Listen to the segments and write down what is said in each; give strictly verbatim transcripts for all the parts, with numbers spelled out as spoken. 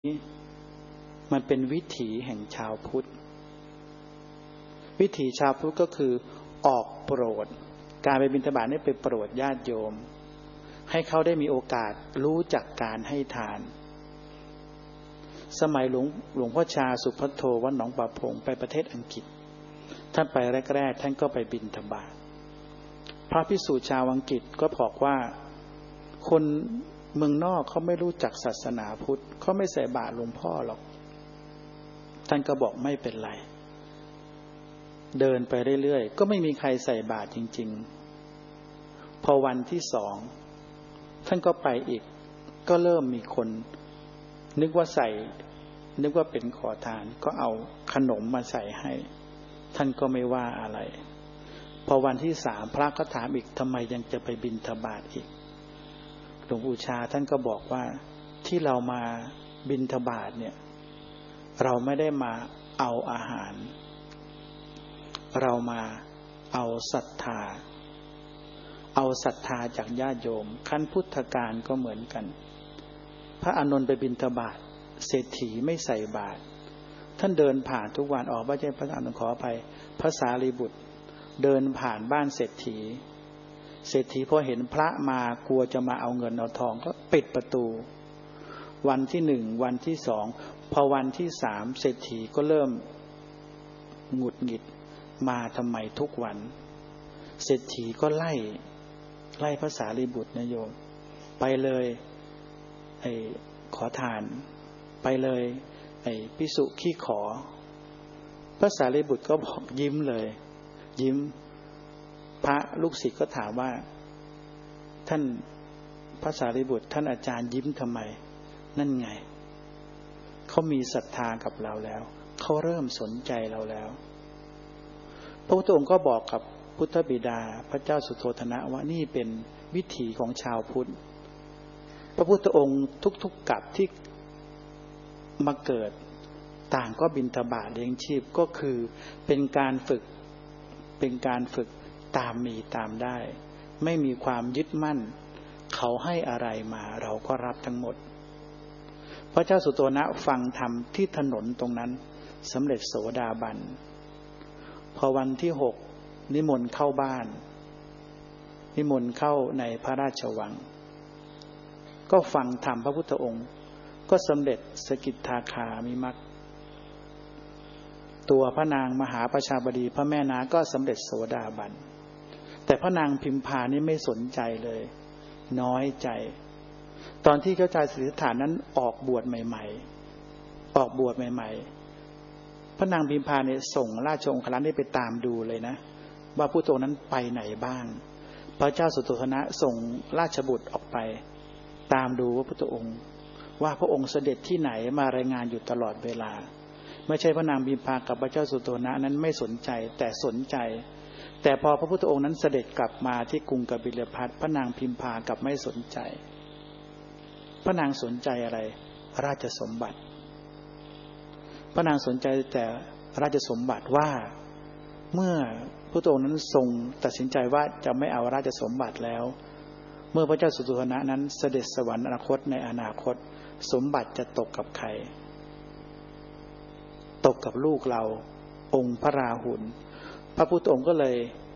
มันเป็นวิถีแห่งชาวพุทธวิถีชาวพุทธก็คือออกโปรดการไปบิณฑบาตนี่ไปโปรดญาติโยมให้เขาได้มีโอกาสรู้จักการให้ทานสมัยหลวงหลวงพ่อชาสุภัทโทวัดหนองป่าพงไปประเทศอังกฤษท่านไปแรกๆท่านก็ไปบิณฑบาตพระภิกษุชาวอังกฤษก็บอกว่าคนเมืองนอกเขาไม่รู้จักศาสนาพุทธเขาไม่ใส่บาตรหลวงพ่อหรอกท่านก็บอกไม่เป็นไรเดินไปเรื่อยๆก็ไม่มีใครใส่บาตรจริงๆพอวันที่สองท่านก็ไปอีกก็เริ่มมีคนนึกว่าใส่นึกว่าเป็นขอทานก็เอาขนมมาใส่ให้ท่านก็ไม่ว่าอะไรพอวันที่สามพระก็ถามอีกทำไมยังจะไปบิณฑบาตอีกหลวงปู่ชาท่านก็บอกว่าที่เรามาบิณฑบาตเนี่ยเราไม่ได้มาเอาอาหารเรามาเอาศรัทธาเอาศรัทธาจากญาติโยมขั้นพุทธกาลก็เหมือนกันพระอานนท์ไปบิณฑบาตเศรษฐีไม่ใส่บาตรท่านเดินผ่านทุกวันออกว่าใช่พระอานนท์ขออภัยพระสารีบุตรเดินผ่านบ้านเศรษฐีเศรษฐีพอเห็นพระมากลัวจะมาเอาเงินเอาทองก็ปิดประตูวันที่หนึ่งวันที่สองพอวันที่สามเศรษฐีก็เริ่มหงุดหงิดมาทำไมทุกวันเศรษฐีก็ไล่ไล่พระสารีบุตรนะโยมไปเลยไอ้ขอทานไปเลยไอ้ภิกษุขี้ขอพระสารีบุตรก็บอกยิ้มเลยยิ้มพระลูกศิษย์ก็ถามว่าท่านพระสารีบุตรท่านอาจารย์ยิ้มทำไมนั่นไงเขามีศรัทธากับเราแล้วเขาเริ่มสนใจเราแล้วพระพุทธองค์ก็บอกกับพุทธบิดาพระเจ้าสุโธทนะว่านี่เป็นวิถีของชาวพุทธพระพุทธองค์ทุกๆกับที่มาเกิดต่างก็บิณฑบาตเลี้ยงชีพก็คือเป็นการฝึกเป็นการฝึกตามมีตามได้ไม่มีความยึดมั่นเขาให้อะไรมาเราก็รับทั้งหมดพระเจ้าสุโธนะฟังธรรมที่ถนนตรงนั้นสำเร็จโสดาบันพอวันที่หกนิมนต์เข้าบ้านนิมนต์เข้าในพระราชวังก็ฟังธรรมพระพุทธองค์ก็สำเร็จสกิทาคามิมัคตัวพระนางมหาประชาบดีพระแม่นาก็สำเร็จโสดาบันแต่พระนางพิมพานี่ไม่สนใจเลยน้อยใจตอนที่เจ้าชายสิทธัตถะนั้นออกบวชใหม่ๆออกบวชใหม่ๆพระนางพิมพาเนี่ยส่งราชองครักษ์ได้ไปตามดูเลยนะว่าผู้โตนั้นไปไหนบ้างพระเจ้าสุโธทนะส่งราชบุตรออกไปตามดูว่าพระพุทธองค์ว่าพระองค์เสด็จที่ไหนมารายงานอยู่ตลอดเวลาไม่ใช่พระนางพิมพากับพระเจ้าสุโธทนะนั้นไม่สนใจแต่สนใจแต่พอพระพุทธองค์นั้นเสด็จกลับมาที่กรุงกบิลพัสพระนางพิมพากลับไม่สนใจพระนางสนใจอะไรราชสมบัติพระนางสนใจแต่ราชสมบัติว่าเมื่อพระองค์นั้นทรงตัดสินใจว่าจะไม่เอาราชสมบัติแล้วเมื่อพระเจ้าสุโธทนะนั้นเสด็จสวรรคตในอนาคตสมบัติจะตกกับใครตกกับลูกเราองค์พระราหุลพระพุทธองค์ก็เลย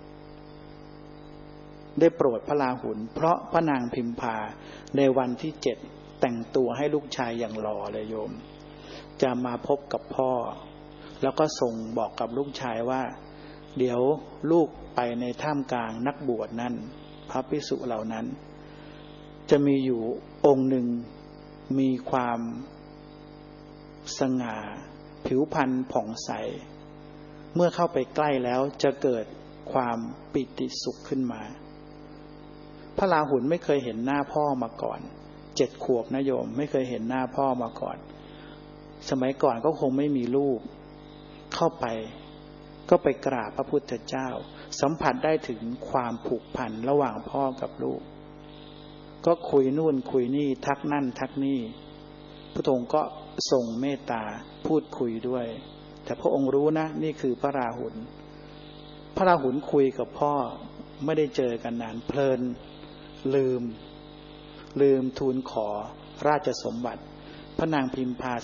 ได้โปรดพระราหุลเพราะพระนางพิมพาในวันที่เจ็ดแต่งตัวให้ลูกชายอย่างหล่อเลยโยมจะมาพบกับพ่อแล้วก็ส่งบอกกับลูกชายว่าเดี๋ยวลูกไปในท่ามกลางนักบวชนั้นพระภิกษุเหล่านั้นจะมีอยู่องค์หนึ่งมีความสง่าผิวพรรณผ่องใสเมื่อเข้าไปใกล้แล้วจะเกิดความปิติสุขขึ้นมาพระราหุลไม่เคยเห็นหน้าพ่อมาก่อนเจ็ดขวบนะโยมไม่เคยเห็นหน้าพ่อมาก่อนสมัยก่อนก็คงไม่มีลูกเข้าไปก็ไปกราบพระพุทธเจ้าสัมผัสได้ถึงความผูกพันระหว่างพ่อกับลูกก็คุยนู่นคุยนี่ทักนั่นทักนี่พระองค์ก็ทรงเมตตาพูดคุยด้วยแต่พระองค์รู้นะนี่คือพระราหุลพระราหุลคุยกับพ่อไม่ได้เจอกันนานเพลินลืมลืมทูลขอราชสมบัติพระนางพิมพา